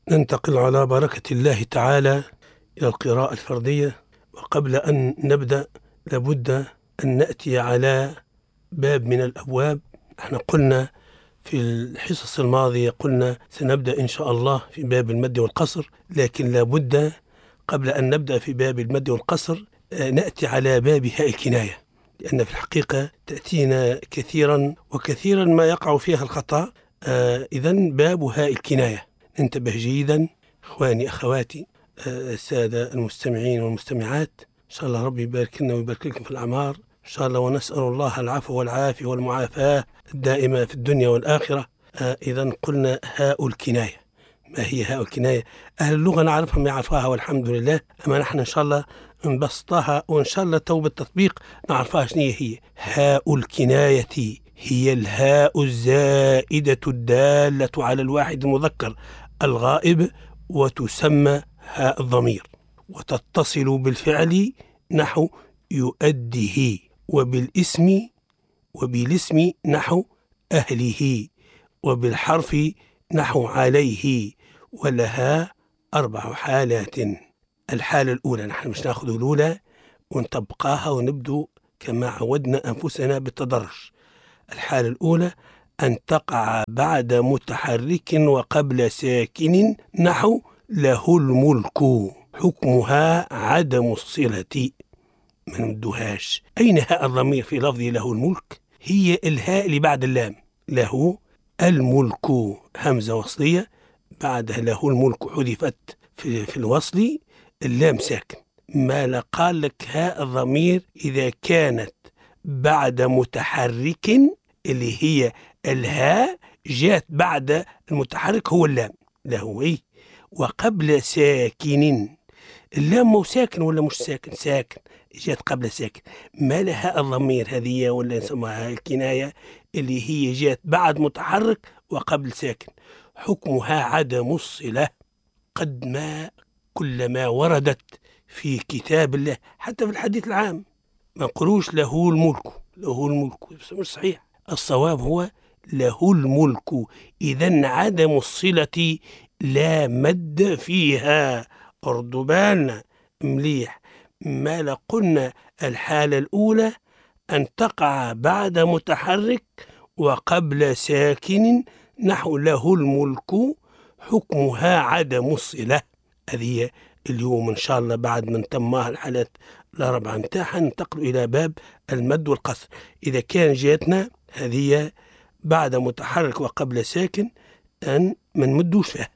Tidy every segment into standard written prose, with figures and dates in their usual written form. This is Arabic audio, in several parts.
ننتقل على بركة الله تعالى إلى القراءة الفردية. وقبل أن نبدأ لابد أن نأتي على باب من الأبواب. احنا قلنا في الحصص الماضية سنبدأ إن شاء الله في باب المد والقصر، لكن لابد قبل أن نبدأ في باب المد والقصر نأتي على باب هاء الكناية، لأن في الحقيقة تأتينا كثيرا ما يقع فيها الخطأ. إذن باب هاء الكناية انتبه جيدا إخواني أخواتي، السادة المستمعين والمستمعات، إن شاء الله ربي يبارك لنا ويبارك لكم في الأعمار إن شاء الله، ونسأل الله العفو والعافية والمعافاة الدائمة في الدنيا والآخرة. إذن قلنا هاء الكناية. ما هي هاء الكناية؟ أهل اللغة نعرفهم يعرفها والحمد لله، أما نحن إن شاء الله نبسطها، وإن شاء الله توبة التطبيق نعرفها شنو هي. هاء الكناية هي الهاء الزائدة الدالة على الواحد المذكر الغائب، وتسمى هاء الضمير، وتتصل بالفعل نحو يؤديه، وبالاسم نحو أهله، وبالحرف نحو عليه، ولها 4 حالات. الحالة الأولى نحن مش ناخذ الأولى ونطبقها ونبدو كما عودنا أنفسنا بالتدرج. الحالة الأولى أن تقع بعد متحرك وقبل ساكن نحو له الملك، حكمها عدم الصلة، ما ندوهاش. أين هاء الضمير في لفظ له الملك؟ هي الهاء اللي بعد اللام، له الملك همزة وصلية، بعدها له الملك حذفت في الوصل، اللام ساكن. ما لقال لك هاء الضمير إذا كانت بعد متحرك اللي هي الهاء جاءت بعد المتحرك هو اللام له، وقبل ساكن اللام مو ساكن ولا مش ساكن؟ ساكن جاءت قبل ساكن. ما لها الضمير هذه ولا نسموها الكناية اللي هي جاءت بعد متحرك وقبل ساكن، حكمها عدم الصلة. قد ما كلما وردت في كتاب الله حتى في الحديث العام ما نقولوش له الملك مش صحيح، الصواب هو له الملك. إذن عدم الصلة لا مد فيها. أردوا بالنا مليح، ما لقلنا الحالة الأولى أن تقع بعد متحرك وقبل ساكن نحو له الملك، حكمها عدم الصلة. هذه اليوم إن شاء الله بعد من تمها الحالات الأربعة نتاعها ننتقل إلى باب المد والقصر. إذا كان جاتنا هذه بعد متحرك وقبل ساكن أن ما نمدوش فيها،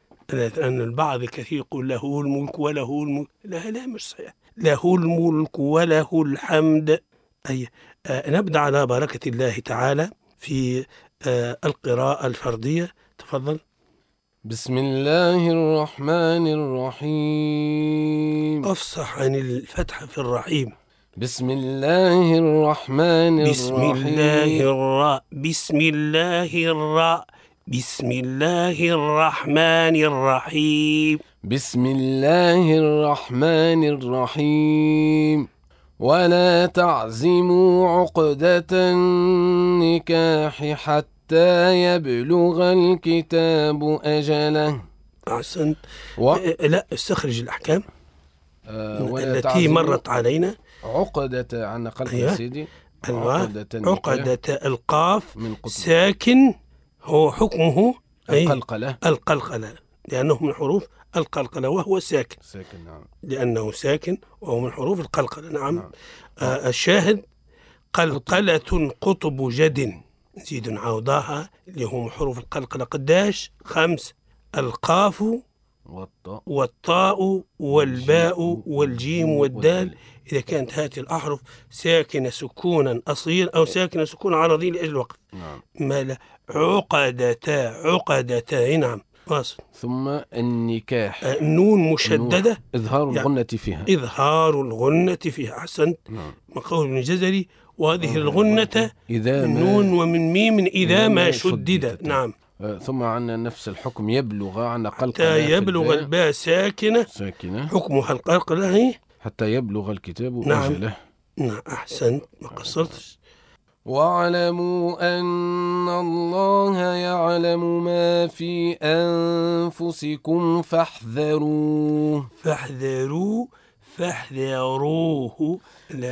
لأن البعض كثير يقول له الملك وله الملك، لا مش صحيح، له الملك وله الحمد. نبدأ على بركة الله تعالى في القراءة الفردية. تفضل. بسم الله الرحمن الرحيم. أفصح عن الفتح في الرحيم. بسم الله الرحمن الرحيم. بسم الله الراء، بسم الله الراء، بسم الله الرحمن الرحيم. بسم الله الرحمن الرحيم. ولا تعزموا عقدة النكاح حتى يبلغ الكتاب أجله. أحسنت. لا استخرج الأحكام التي مرت علينا. عقدة عن قلب سيدي. عقدة القاف ساكن هو حكمه القلقلة لأنه من حروف القلقلة وهو ساكن. نعم. لأنه ساكن وهو من حروف القلقلة. نعم. الشاهد قلقلة قطب جد، نزيد نعوضاها اللي هو من حروف القلقلة قداش؟ 5: القاف والطاء والباء والجيم والدال، إذا كانت هذه الأحرف ساكنة سكونا أصيل أو ساكنة سكونا عرضي لأجل الوقف. نعم. ما لا عقدتا. نعم. واصل. ثم النكاح نون مشددة، إظهار الغنة فيها. إظهار الغنة فيها. أحسنت. نعم. من قول ابن الجزري وهذه الغنة إذا من نون ومن ميم إذا ما شدد. نعم. ثم عندنا نفس الحكم يبلغ، عندنا قلقلة حتى يبلغ الباء ساكنة حكمها القلقلة حتى يبلغ الكتاب نعم. أجله. نعم. أحسنت، ما قصرتش. واعلموا أن الله يعلم ما في أنفسكم فاحذروه. فاحذروه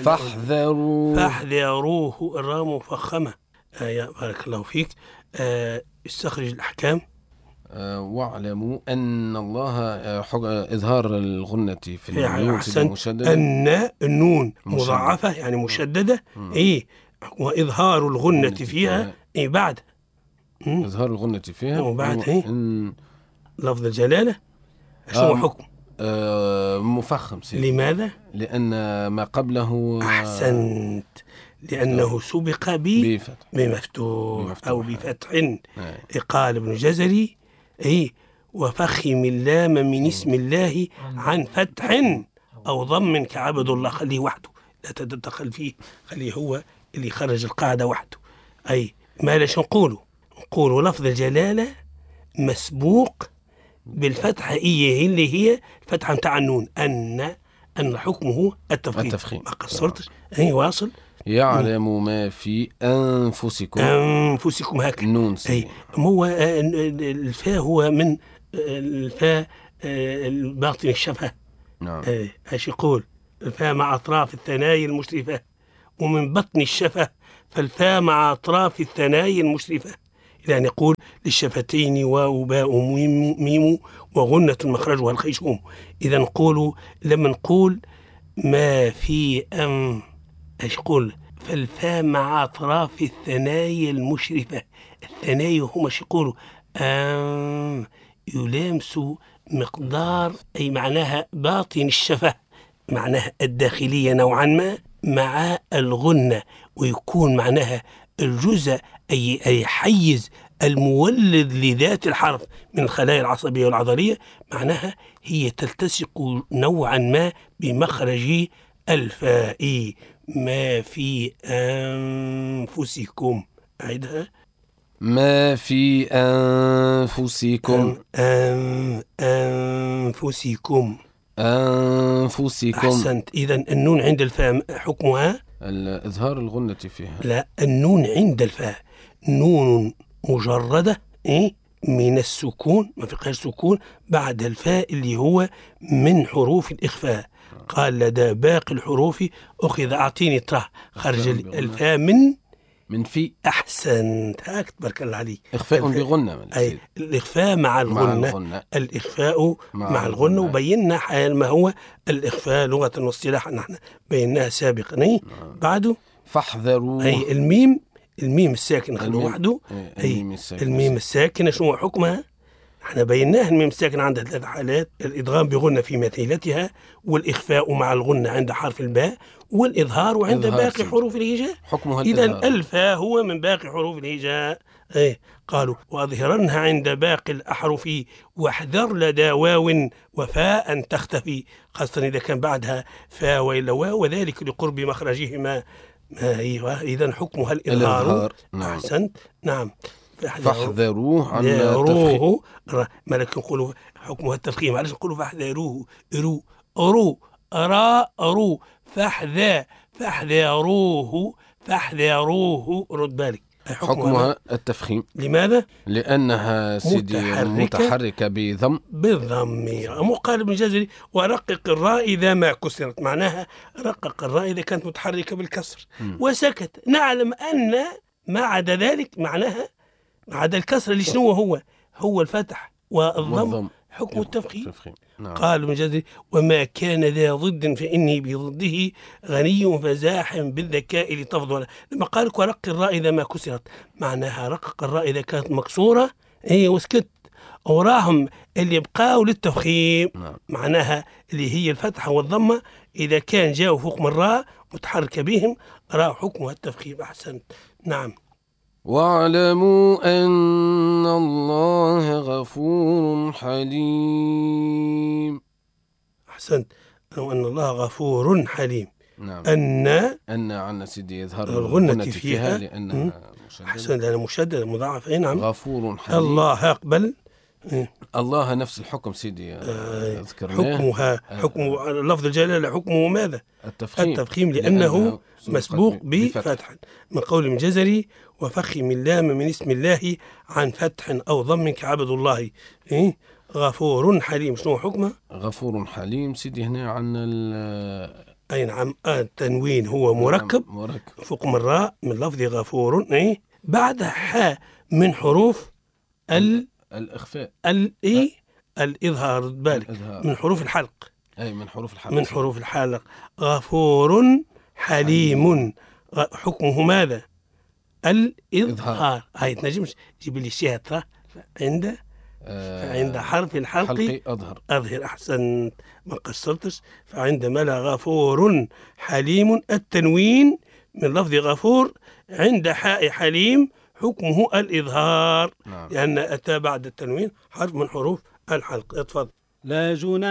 فاحذروه الراء مفخمة. بارك الله فيك. استخرج الأحكام. واعلموا أن الله إظهار الغنة في النون مشددة. أن النون مضاعفة يعني مشددة. وإظهار الغنة فيها بعد إظهار الغنة فيها وبعد لفظ الجلالة. شو حكم؟ مفخم سيدي. لماذا؟ لأن ما قبله أحسنت، لأنه سبق بمفتوح أو بفتح. قال ابن جزري وفخم اللام من اسم الله عن فتح أو ضم كعبد الله. خليه وحده، لا تتدخل فيه، خليه هو اللي خرج القاعدة وحده. ما لاش نقوله لفظ الجلالة مسبوق بالفتحة اللي هي الفتحة متاع النون. أن حكمه التفخيم. ما قصرتش. واصل. يعلم ما في أنفسكم هكذا. النون هو الفاء هو من الفاء الباطن الشفة. نعم. ايش يقول؟ الفاء مع أطراف الثنايا المشرفة، ومن بطن الشفة فالفاء مع أطراف الثنايا المشرفة. يعني يقول للشفتين واو باء ميم وغنة مخرجها الخيشوم. إذا لما نقول ما في ايش يقول؟ فالفاء مع أطراف الثنايا المشرفة. الثنايا هم يقولوا يلامسوا مقدار، أي معناها باطن الشفة، معناها الداخلية نوعا ما، مع الغنة، ويكون معناها الجزء أي حيز المولد لذات الحرف من الخلايا العصبية والعضلية، معناها هي تلتصق نوعا ما بمخرج الفاء. ما في أنفسكم. أعيدها. ما في أنفسكم. أنفسكم. أحسنت. إذا النون عند الفاء حكمها إظهار الغنة فيها. لا، النون عند الفاء نون مجردة من السكون، ما فيهاش سكون بعد الفاء اللي هو من حروف الإخفاء. قال لدى باقي الحروف أخذ أعطيني خرج الفاء من في. أحسنت. هاك تبارك الله عليك. إخفاء بغنة. الإخفاء مع الغنة. الإخفاء مع الغنة. وبينا حال ما هو الإخفاء لغة واصطلاحا، نحن بيناها سابقا. بعده فاحذروا. الميم الساكن خلوه وحده. الميم الساكنة شنو حكمها؟ احنا بيناها. الميم الساكنة عندها 3 حالات: الإدغام بغنة في مثيلتها، والإخفاء مع الغنة عند حرف الباء، والإظهار عند باقي حروف الهجاء. إذا الفاء هو من باقي حروف الهجاء. قالوا وأظهرنها عند باقي الأحرف، واحذر لدى واو وفاء تختفي، خاصة إذا كان بعدها فاء وإلا واو، وذلك لقرب مخرجهما. إذا حكمها الإظهار. أحسنت. نعم. فاحذروه عن التفخيم. مالك نقولوا حكمها التفخيم. علاش نقولوا فاحذروه؟ رو را رو فاحذروه. رد بالك. حكمها التفخيم. لماذا؟ لأنها سيدي متحركة بالضم. قال ابن جزري ورقق الراء إذا ما كسرت، معناها رقق الراء إذا كانت متحركة بالكسر وسكت. نعلم أن ما عدا ذلك معناها ما عدا الكسر اللي شنو هو الفتح والضم حكم التفخيم. قال ابن جزري وما كان ذا ضد فإني بضده غني فزاح بالذكاء لتفضل. لما قال ورق الراء إذا ما كسرت، معناها رقق الراء إذا كانت مكسورة وسكت، وراهم اللي يبقاوا للتفخيم معناها اللي هي الفتحة والضمة، إذا كان جاءوا فوق من الراء متحركة بهم راء حكمها التفخيم. أحسنت. نعم. واعلموا أن الله غفور حليم. أحسنت. وأن الله غفور حليم. نعم. أن عنا سيدي يظهر الغنة فيها لأنها أحسن، لأنها مشددة مضاعفة. نعم. غفور حليم. الله يقبل الله نفس الحكم سيدي، ذكرناه. حكمها حكم لفظ الجلالة حكمه ماذا؟ التفخيم لأنه مسبوق بفتح، من قول الجزري وفخم اللام من اسم الله عن فتح أو ضم كعبد الله. غفور حليم، شنو حكمه؟ غفور حليم سيدي هنا عن أي نعم، التنوين هو مركب فوق من الراء من لفظ غفور، بعدها حاء من حروف الإخفاء، الإظهار، بالك من حروف الحلق، أي من حروف الحلق، من حروف الحلق. غفور حليم، حكمه ماذا؟ الإظهار. هاي تنجمش تجيب لي الشيء عند حرف الحلق أظهر. أحسن، ما قصرتش. فعندما لا غفور حليم، التنوين من لفظ غفور عند حاء حليم حكمه الإظهار، لأن أتى بعد التنوين حرف من حروف الحلق. اتفضل. لا جناح